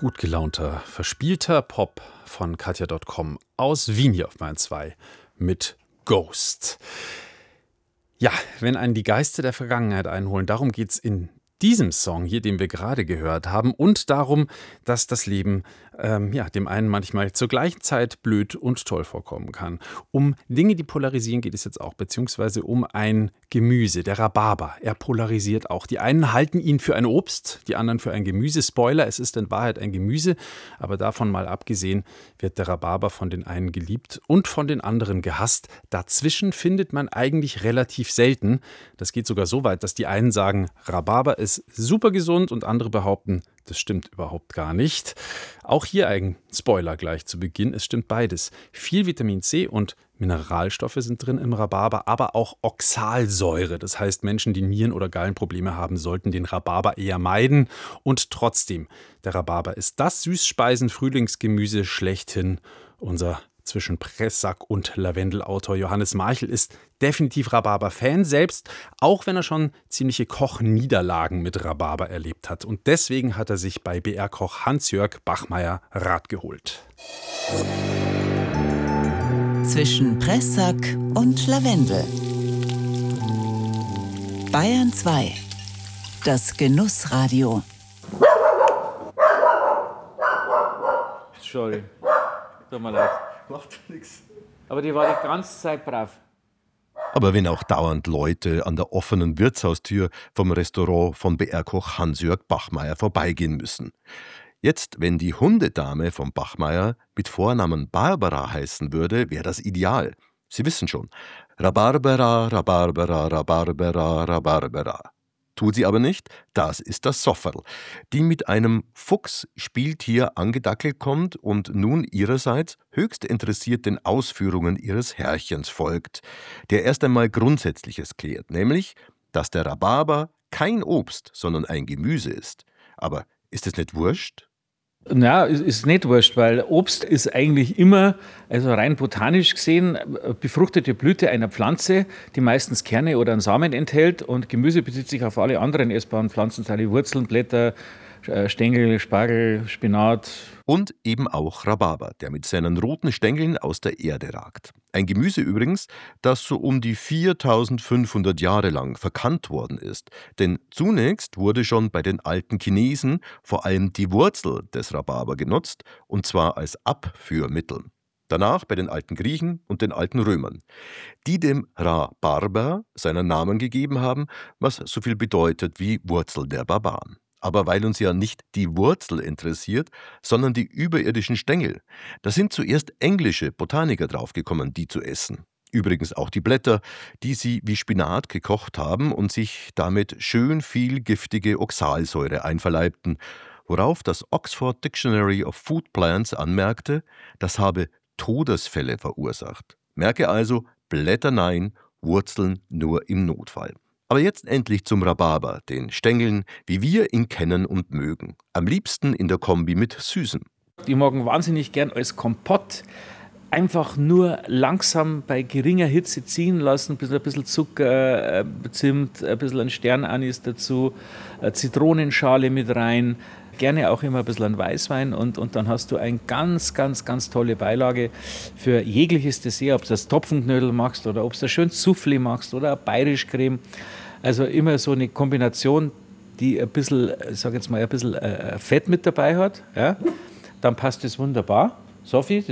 Gut gelaunter, verspielter Pop von Katja.com aus Wien hier auf Bayern 2 mit Ghost. Ja, wenn einen die Geister der Vergangenheit einholen, darum geht's in diesem Song hier, den wir gerade gehört haben, und darum, dass das Leben dem einen manchmal zur gleichen Zeit blöd und toll vorkommen kann. Um Dinge, die polarisieren, geht es jetzt auch, beziehungsweise um ein Gemüse, der Rhabarber. Er polarisiert auch. Die einen halten ihn für ein Obst, die anderen für ein Gemüse. Spoiler, es ist in Wahrheit ein Gemüse, aber davon mal abgesehen wird der Rhabarber von den einen geliebt und von den anderen gehasst. Dazwischen findet man eigentlich relativ selten. Das geht sogar so weit, dass die einen sagen, Rhabarber ist super gesund und andere behaupten, das stimmt überhaupt gar nicht. Auch hier ein Spoiler gleich zu Beginn. Es stimmt beides. Viel Vitamin C und Mineralstoffe sind drin im Rhabarber, aber auch Oxalsäure. Das heißt, Menschen, die Nieren- oder Gallenprobleme haben, sollten den Rhabarber eher meiden. Und trotzdem, der Rhabarber ist das Süßspeisen-Frühlingsgemüse schlechthin. Unser zwischen Pressack und Lavendelautor Johannes Marchel ist definitiv Rhabarber-Fan selbst, auch wenn er schon ziemliche Kochniederlagen mit Rhabarber erlebt hat. Und deswegen hat er sich bei BR-Koch Hans-Jörg Bachmeier Rat geholt. Zwischen Pressack und Lavendel. Bayern 2. Das Genussradio. Sorry, tut mir leid. Macht nichts. Aber die war die ganze Zeit brav. Aber wenn auch dauernd Leute an der offenen Wirtshaustür vom Restaurant von BR-Koch Hans-Jörg Bachmeier vorbeigehen müssen. Jetzt, wenn die Hundedame von Bachmeier mit Vornamen Barbara heißen würde, wäre das ideal. Sie wissen schon, Rhabarbera, Rhabarbera, Rhabarbera, Rhabarbera. Tut sie aber nicht, das ist das Sofferl. Die mit einem Fuchs-Spieltier angedackelt kommt und nun ihrerseits höchst interessiert den Ausführungen ihres Herrchens folgt, der erst einmal Grundsätzliches klärt, nämlich, dass der Rhabarber kein Obst, sondern ein Gemüse ist. Aber ist es nicht wurscht? Ja, ist nicht wurscht, weil Obst ist eigentlich immer, also rein botanisch gesehen, befruchtete Blüte einer Pflanze, die meistens Kerne oder einen Samen enthält, und Gemüse bezieht sich auf alle anderen essbaren Pflanzenteile, Wurzeln, Blätter, Stängel, Spargel, Spinat. Und eben auch Rhabarber, der mit seinen roten Stängeln aus der Erde ragt. Ein Gemüse übrigens, das so um die 4500 Jahre lang verkannt worden ist. Denn zunächst wurde schon bei den alten Chinesen vor allem die Wurzel des Rhabarber genutzt, und zwar als Abführmittel. Danach bei den alten Griechen und den alten Römern, die dem Rhabarber seinen Namen gegeben haben, was so viel bedeutet wie Wurzel der Barbaren. Aber weil uns ja nicht die Wurzel interessiert, sondern die überirdischen Stängel. Da sind zuerst englische Botaniker draufgekommen, die zu essen. Übrigens auch die Blätter, die sie wie Spinat gekocht haben und sich damit schön viel giftige Oxalsäure einverleibten, worauf das Oxford Dictionary of Food Plants anmerkte, das habe Todesfälle verursacht. Merke also, Blätter nein, Wurzeln nur im Notfall. Aber jetzt endlich zum Rhabarber, den Stängeln, wie wir ihn kennen und mögen. Am liebsten in der Kombi mit Süßem. Die mogen wahnsinnig gern als Kompott. Einfach nur langsam bei geringer Hitze ziehen lassen, ein bisschen Zucker, Zimt, ein bisschen ein Sternanis dazu, Zitronenschale mit rein, gerne auch immer ein bisschen ein Weißwein, und dann hast du eine ganz, ganz, ganz tolle Beilage für jegliches Dessert, ob du das Topfenknödel machst oder ob du das schön Soufflé machst oder eine Bayerischcreme. Also immer so eine Kombination, die ein bisschen, Fett mit dabei hat. Ja? Dann passt es wunderbar. Sophie,